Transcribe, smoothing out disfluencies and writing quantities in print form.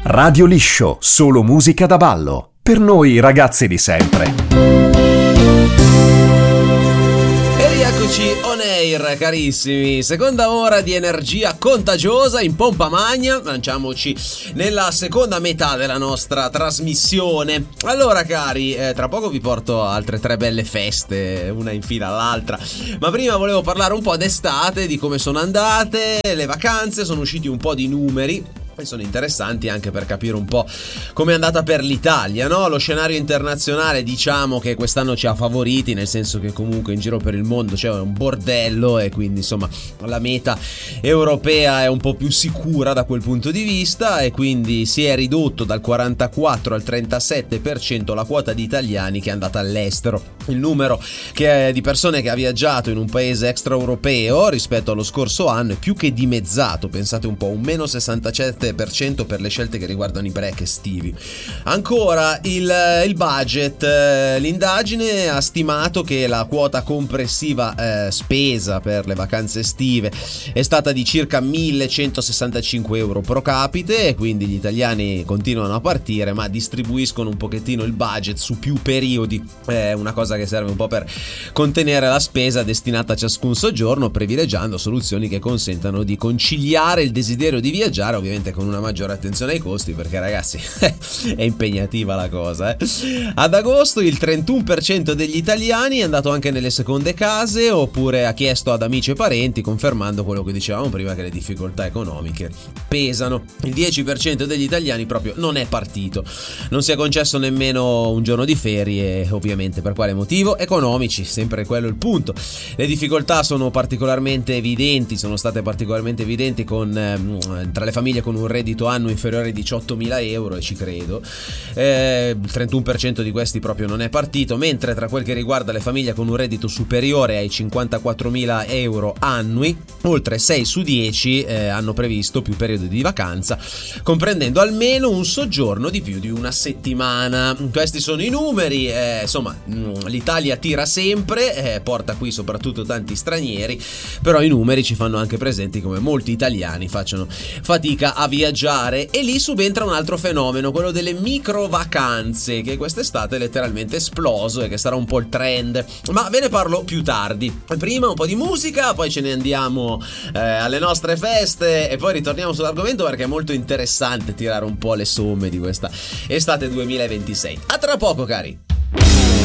Radio Liscio, solo musica da ballo. Per noi ragazzi di sempre. E rieccoci on air, carissimi. Seconda ora di energia contagiosa in pompa magna. Lanciamoci nella seconda metà della nostra trasmissione. Allora, cari, tra poco vi porto altre 3 belle feste, una in fila all'altra. Ma prima volevo parlare un po' d'estate, di come sono andate le vacanze. Sono usciti un po' di numeri e sono interessanti anche per capire un po' come è andata per l'Italia, no? Lo scenario internazionale, diciamo che quest'anno ci ha favoriti, nel senso che comunque in giro per il mondo c'è un bordello e quindi insomma la meta europea è un po' più sicura da quel punto di vista, e quindi si è ridotto dal 44 al 37% la quota di italiani che è andata all'estero. Il numero di persone che ha viaggiato in un paese extraeuropeo rispetto allo scorso anno è più che dimezzato, pensate un po', un meno 67% per le scelte che riguardano i break estivi. Ancora il budget, l'indagine ha stimato che la quota complessiva spesa per le vacanze estive è stata di circa 1165 euro pro capite, e quindi gli italiani continuano a partire ma distribuiscono un pochettino il budget su più periodi, una cosa che serve un po' per contenere la spesa destinata a ciascun soggiorno, privilegiando soluzioni che consentano di conciliare il desiderio di viaggiare, ovviamente con una maggiore attenzione ai costi, perché ragazzi è impegnativa la cosa. Ad agosto il 31% degli italiani è andato anche nelle seconde case, oppure ha chiesto ad amici e parenti, confermando quello che dicevamo prima, che le difficoltà economiche pesano. Il 10% degli italiani proprio non è partito, non si è concesso nemmeno un giorno di ferie, ovviamente per quale motivo? Economici, sempre quello il punto. Le difficoltà sono particolarmente evidenti, sono state particolarmente evidenti tra le famiglie con un reddito annuo inferiore ai 18.000 euro, e ci credo. Il 31% di questi proprio non è partito, mentre tra quel che riguarda le famiglie con un reddito superiore ai 54.000 euro annui, oltre 6 su 10 hanno previsto più periodi di vacanza, comprendendo almeno un soggiorno di più di una settimana. Questi sono i numeri, insomma l'Italia tira sempre, porta qui soprattutto tanti stranieri, però i numeri ci fanno anche presenti come molti italiani facciano fatica a viaggiare, e lì subentra un altro fenomeno, quello delle micro vacanze, che quest'estate è letteralmente esploso e che sarà un po' il trend, ma ve ne parlo più tardi. Prima un po' di musica, poi ce ne andiamo alle nostre feste e poi ritorniamo sull'argomento, perché è molto interessante tirare un po' le somme di questa estate 2026. A tra poco, cari.